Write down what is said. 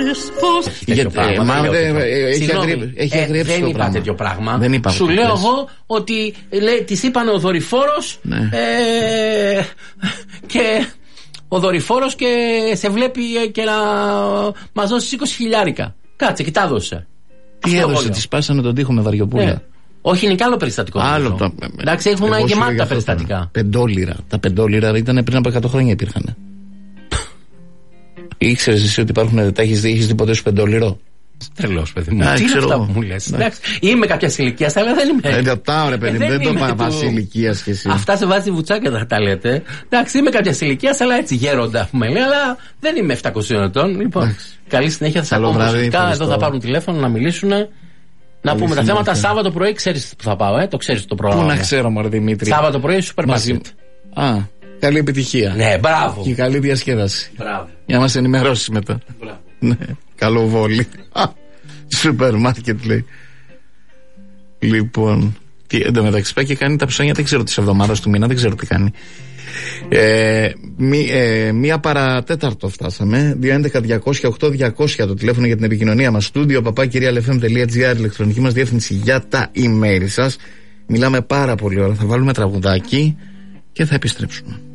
Έχει αγριέψει. Δεν είπα τέτοιο πράγμα. Σου λέω εγώ ότι της είπαν ο δορυφόρος και ο δορυφόρος και σε βλέπει και να μας δώσει 20.000. Κάτσε και τα έδωσε. Τι έδωσε, τη σπάσανε τον τοίχο με βαριοπούλα. Όχι, είναι και άλλο περιστατικό. Εντάξει, έχουν γεμάτα τα περιστατικά. Πεντόλιρα. Τα πεντόλιρα ήταν πριν από 100 χρόνια υπήρχαν. Ήξερες εσύ ότι υπάρχουν, έχεις δει ποτέ σου πεντόλιρο? Τρελός, παιδί μου. Τι είναι αυτά που μου λες? Είμαι κάποια ηλικία, αλλά δεν είμαι. Ρωτάω, ρε παιδί, δεν το πας ηλικία και εσύ. Αυτά σε βάζει βουτσάκια, τα λέτε. Εντάξει, είμαι κάποια ηλικία, αλλά έτσι γέροντα που με λέει, αλλά δεν είμαι 700 ετών. Λοιπόν, καλή συνέχεια. Θα σας πω. Εδώ θα πάρουν τηλέφωνο να μιλήσουν. Να πούμε τα θέματα. Σάββατο πρωί ξέρεις που θα πάω, το ξέρεις το πρόγραμμα. Πού να ξέρω, μωρέ Δημήτρη. Σάββατο πρωί σούπερ μάρκετ. Καλή επιτυχία. Ναι, μπράβο. Και καλή διασκέδαση. Μπράβο. Για να μας ενημερώσεις μετά. Μπράβο. Ναι, καλό βόλι. Σούπερ μάρκετ λέει. Λοιπόν, εντωμεταξύ πάει και κάνει τα ψώνια, δεν ξέρω, της εβδομάδας του μήνα, δεν ξέρω τι κάνει. Μία παρατέταρτο φτάσαμε. 211-200-8200 το τηλέφωνο για την επικοινωνία μας. Στούντιο papakirialfm.gr, ηλεκτρονική μας διεύθυνση για τα email σας. Μιλάμε πάρα πολύ ώρα. Θα βάλουμε τραγουδάκι και θα επιστρέψουμε.